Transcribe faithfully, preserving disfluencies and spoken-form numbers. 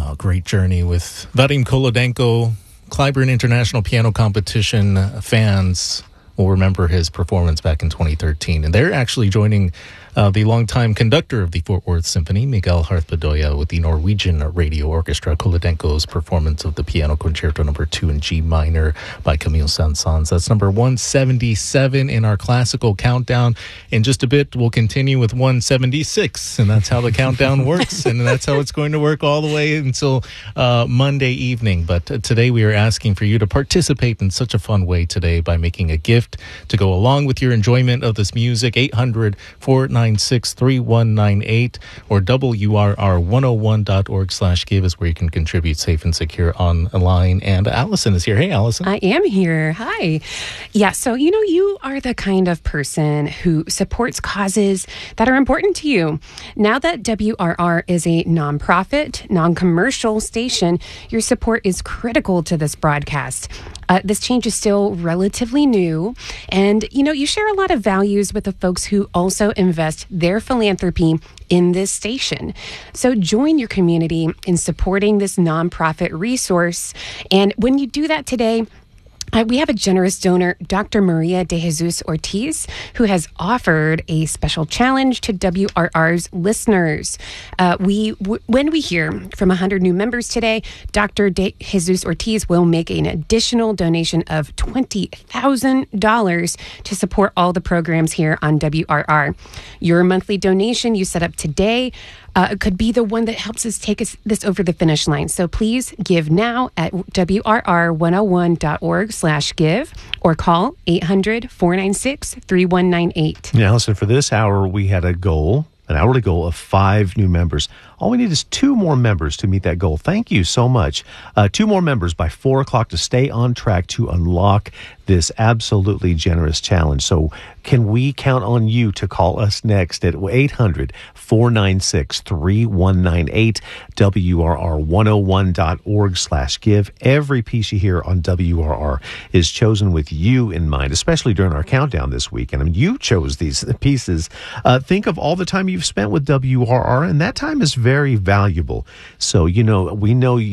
Oh, great journey with Vadim Kolodenko. Clyburn International Piano Competition fans will remember his performance back in twenty thirteen. And they're actually joining uh, the longtime conductor of the Fort Worth Symphony, Miguel Harth-Bedoya, with the Norwegian Radio Orchestra, Kolodenko's performance of the Piano Concerto number two in G minor by Camille Saint-Saëns. That's number one seventy-seven in our classical countdown. In just a bit, we'll continue with one seventy-six, and that's how the countdown works, and that's how it's going to work all the way until uh, Monday evening. But uh, today we are asking for you to participate in such a fun way today by making a gift to go along with your enjoyment of this music. Eight hundred, four nine six, three one nine eight or W R R one oh one dot org slash give is where you can contribute safe and secure online. And Allison is here. Hey, Allison. I am here. Hi. Yeah, so, you know, you are the kind of person who supports causes that are important to you. Now that W R R is a nonprofit, non-commercial station, your support is critical to this broadcast. Uh, this change is still relatively new, and, you know, you share a lot of values with the folks who also invest their philanthropy in this station. So join your community in supporting this nonprofit resource, and when you do that today, Uh, we have a generous donor, Doctor Maria de Jesus Ortiz, who has offered a special challenge to W R R's listeners. Uh, we, w- when we hear from one hundred new members today, Doctor de Jesus Ortiz will make an additional donation of twenty thousand dollars to support all the programs here on W R R. Your monthly donation you set up today Uh, could be the one that helps us take us, this over the finish line. So please give now at W R R one oh one dot org slash give or call eight hundred, four nine six, three one nine eight. Now, Allison, for this hour, we had a goal, an hourly goal of five new members. All we need is two more members to meet that goal. Thank you so much. Uh, two more members by four o'clock to stay on track to unlock this absolutely generous challenge. So can we count on you to call us next at eight hundred, four nine six, three one nine eight, W R R one oh one dot org slash give. Every piece you hear on W R R is chosen with you in mind, especially during our countdown this week. And I mean, you chose these pieces. Uh, think of all the time you've spent with W R R, and that time is very valuable. So, you know, we know